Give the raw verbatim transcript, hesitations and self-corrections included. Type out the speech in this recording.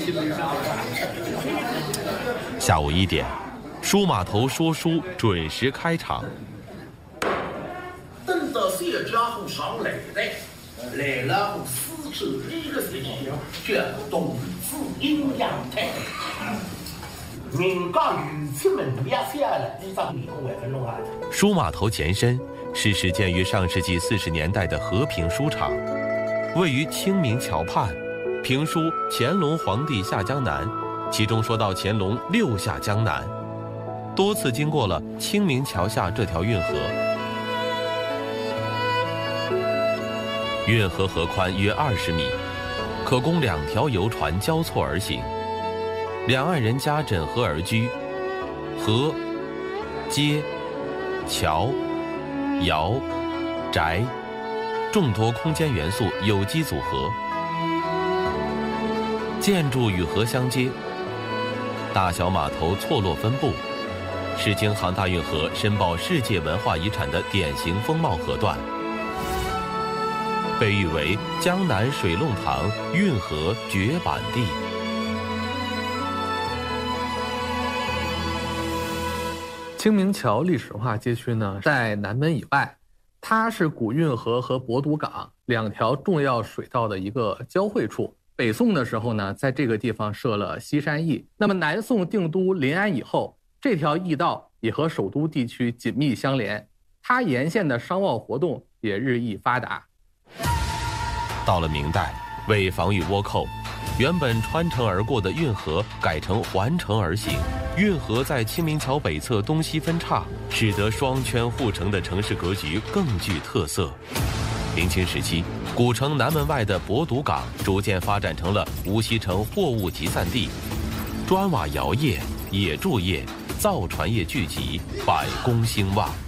下午一点，书码头说书准时开场。 等到小家伙上来的，来了后四周一个事情，叫动词阴阳态。人家语出门也下了，一张面孔会分弄啊。 书码头前身是始建于上世纪四十年代的和平书场，位于清明桥畔，评书乾隆皇帝下江南，其中说到乾隆六下江南，多次经过了清明桥下这条运河。运河河宽约二十米，可供两条游船交错而行，两岸人家枕河而居，河、街、桥、窑、宅，众多空间元素有机组合。建筑与河相接，大小码头错落分布，是京杭大运河申报世界文化遗产的典型风貌河段，被誉为江南水弄堂运河绝版地。 清明桥历史文化街区呢，在南门以外，它是古运河和博渡港两条重要水道的一个交汇处。北宋的时候呢，在这个地方设了西山驿。那么南宋定都临安以后，这条驿道也和首都地区紧密相连，它沿线的商贸活动也日益发达。 到了明代，为防御倭寇，原本穿城而过的运河改成环城而行。运河在清明桥北侧东西分叉，使得双圈护城的城市格局更具特色。明清时期，古城南门外的博渡港逐渐发展成了无锡城货物集散地，砖瓦窑业、冶铸业、造船业聚集，百工兴旺。